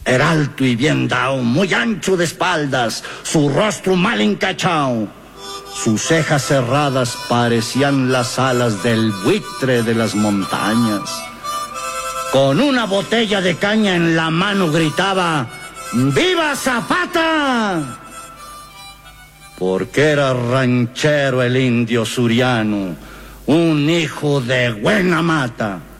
Era alto y bien dao, muy ancho de espaldas, su rostro mal encachao. Sus cejas cerradas parecían las alas del buitre de las montañas. Con una botella de caña en la mano gritaba: ¡Viva Zapata! Porque era ranchero el indio Suriano, un hijo de buena mata.